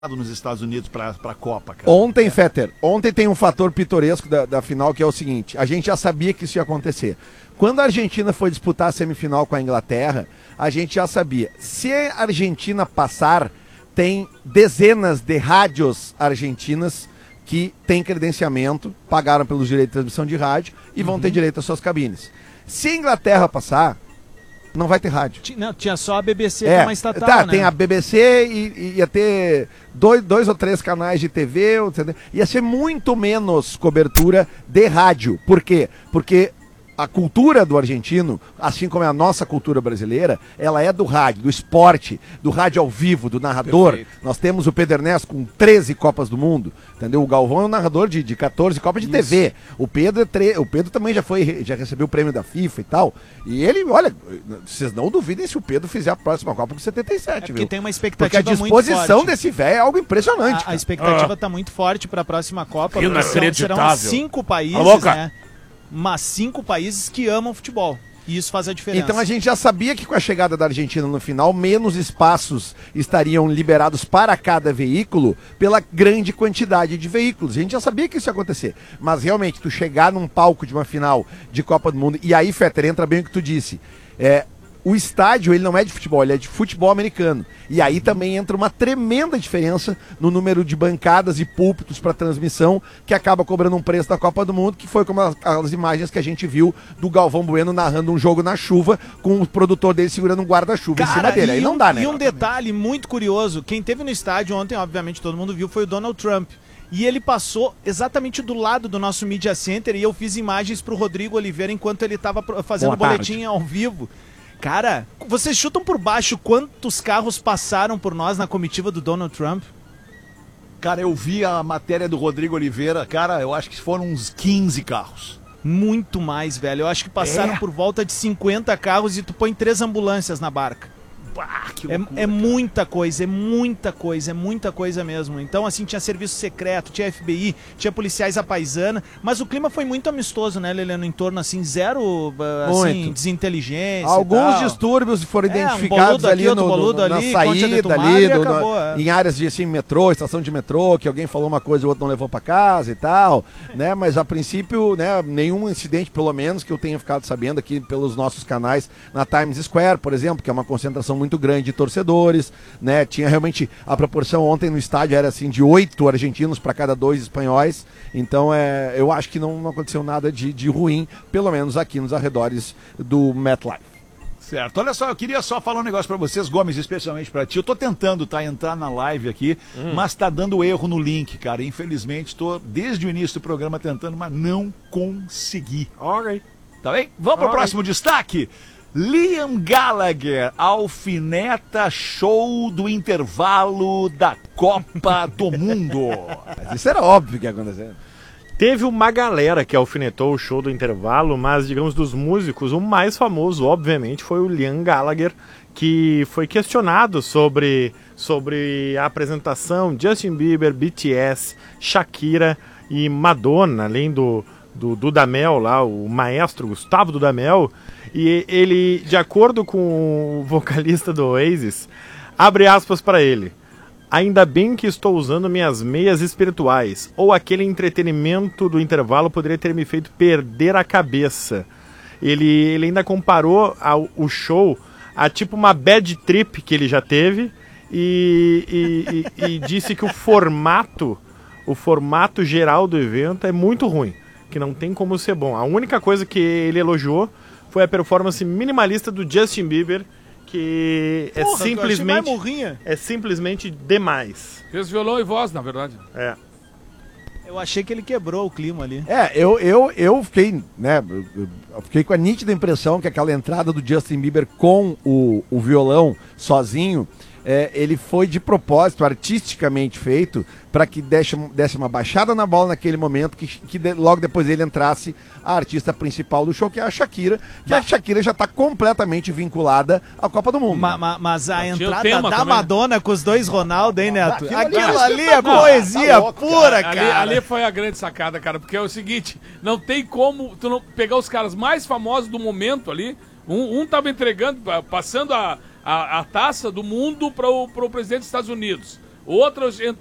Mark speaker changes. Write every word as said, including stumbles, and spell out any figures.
Speaker 1: nos Estados Unidos para a Copa, cara.
Speaker 2: Ontem, é. Fetter, ontem tem um fator pitoresco da, da final que é o seguinte, a gente já sabia que isso ia acontecer. Quando a Argentina foi disputar a semifinal com a Inglaterra, a gente já sabia. Se a Argentina passar, tem dezenas de rádios argentinas que têm credenciamento, pagaram pelos direitos de transmissão de rádio e vão uhum. ter direito às suas cabines. Se a Inglaterra passar, não vai ter rádio.
Speaker 3: Não, tinha só a B B C,
Speaker 2: é,
Speaker 3: que é uma estatal,
Speaker 2: tá,
Speaker 3: né?
Speaker 2: Tem a B B C e, e ia ter dois, dois ou três canais de T V, ia ser muito menos cobertura de rádio. Por quê? Porque a cultura do argentino, assim como é a nossa cultura brasileira, ela é do rádio, do esporte, do rádio ao vivo, do narrador. Perfeito. Nós temos o Pedro Ernesto com treze Copas do Mundo, entendeu? O Galvão é um narrador de, de quatorze Copas de Isso. T V. O Pedro, é tre... o Pedro também já foi, já recebeu o prêmio da FIFA e tal. E ele, olha, vocês não duvidem se o Pedro fizer a próxima Copa com setenta e sete, é
Speaker 3: porque
Speaker 2: viu?
Speaker 3: tem uma expectativa
Speaker 2: porque a disposição
Speaker 3: muito forte.
Speaker 2: desse velho é algo impressionante.
Speaker 3: A, a expectativa está ah. muito forte para a próxima Copa.
Speaker 1: Inacreditável.
Speaker 3: Serão cinco países, né? Mas cinco países que amam futebol. E isso faz a diferença.
Speaker 2: Então a gente já sabia que com a chegada da Argentina no final, menos espaços estariam liberados para cada veículo pela grande quantidade de veículos. A gente já sabia que isso ia acontecer. Mas realmente, tu chegar num palco de uma final de Copa do Mundo, e aí, Fetter, entra bem o que tu disse. É, o estádio, ele não é de futebol, ele é de futebol americano. E aí também entra uma tremenda diferença no número de bancadas e púlpitos para transmissão, que acaba cobrando um preço da Copa do Mundo, que foi como as, as imagens que a gente viu do Galvão Bueno narrando um jogo na chuva, com o produtor dele segurando um guarda-chuva em cima dele. Aí não dá, né?
Speaker 3: E um detalhe muito curioso, quem teve no estádio ontem, obviamente todo mundo viu, foi o Donald Trump. E ele passou exatamente do lado do nosso Media Center e eu fiz imagens pro Rodrigo Oliveira enquanto ele estava fazendo o boletim ao vivo. Cara, vocês chutam por baixo quantos carros passaram por nós na comitiva do Donald Trump?
Speaker 1: Cara, eu vi a matéria do Rodrigo Oliveira, cara, eu acho que foram uns quinze carros.
Speaker 3: Muito mais, velho. Eu acho que passaram é. por volta de cinquenta carros e tu põe três ambulâncias na barca.
Speaker 1: Bah, que
Speaker 3: loucura, é, é muita coisa, é muita coisa, é muita coisa mesmo. Então, assim, tinha serviço secreto, tinha F B I, tinha policiais à paisana, mas o clima foi muito amistoso, né, Lelê? No entorno, assim, zero, assim, muito. desinteligência.
Speaker 2: Alguns distúrbios foram é, identificados um ali, aqui, no, no, na ali, saída ali, do, acabou, no, é. em áreas de, assim, metrô, estação de metrô, que alguém falou uma coisa e o outro não levou pra casa e tal, né? Mas, a princípio, né, nenhum incidente, pelo menos, que eu tenha ficado sabendo aqui pelos nossos canais, na Times Square, por exemplo, que é uma concentração muito grande de torcedores, né? Tinha realmente a proporção ontem no estádio era assim de oito argentinos para cada dois espanhóis. Então é, eu acho que não, não aconteceu nada de, de ruim, pelo menos aqui nos arredores do MetLife.
Speaker 1: Certo. Olha só, eu queria só falar um negócio pra vocês, Gomes, especialmente pra ti. Eu tô tentando, tá, entrar na live aqui, hum. mas tá dando erro no link, cara. Infelizmente, tô desde o início do programa tentando, mas não consegui.
Speaker 2: Ok.
Speaker 1: Tá bem? Vamos pro
Speaker 2: okay.
Speaker 1: próximo destaque. Liam Gallagher alfineta show do intervalo da Copa do Mundo.
Speaker 2: Mas isso era óbvio que ia acontecer.
Speaker 4: Teve uma galera que alfinetou o show do intervalo, mas, digamos, dos músicos, o mais famoso, obviamente, foi o Liam Gallagher, que foi questionado sobre, sobre a apresentação de Justin Bieber, B T S, Shakira e Madonna, além do, do Dudamel lá, o maestro Gustavo Dudamel. E ele, de acordo com o vocalista do Oasis, abre aspas para ele: ainda bem que estou usando minhas meias espirituais, ou aquele entretenimento do intervalo poderia ter me feito perder a cabeça. Ele, ele ainda comparou ao, o show a tipo uma bad trip que ele já teve e, e, e, e disse que o formato, o formato geral do evento é muito ruim, que não tem como ser bom. A única coisa que ele elogiou foi a performance minimalista do Justin Bieber, que é
Speaker 3: Porra,
Speaker 4: simplesmente é simplesmente demais.
Speaker 5: Fez violão e voz, na verdade.
Speaker 4: É.
Speaker 3: Eu achei que ele quebrou o clima ali.
Speaker 2: É, eu, eu, eu fiquei, né, eu fiquei com a nítida impressão que aquela entrada do Justin Bieber com o, o violão sozinho, é, ele foi de propósito, artisticamente feito, para que desse, desse uma baixada na bola naquele momento, que, que de, logo depois ele entrasse a artista principal do show, que é a Shakira, que mas, a Shakira já está completamente vinculada à Copa do Mundo.
Speaker 3: Ma, ma, mas a
Speaker 5: mas
Speaker 3: entrada da também. Madonna com os dois Ronaldo, hein, Neto?
Speaker 2: Aquilo,
Speaker 3: Aquilo
Speaker 2: ali,
Speaker 3: ali é
Speaker 2: não,
Speaker 3: poesia
Speaker 2: tá louco,
Speaker 3: pura,
Speaker 5: cara.
Speaker 3: cara.
Speaker 5: Ali, ali foi a grande sacada, cara, porque é o seguinte, não tem como tu não pegar os caras mais famosos do momento ali, um, um tava entregando, passando a, a, a taça do mundo para o presidente dos Estados Unidos. Outras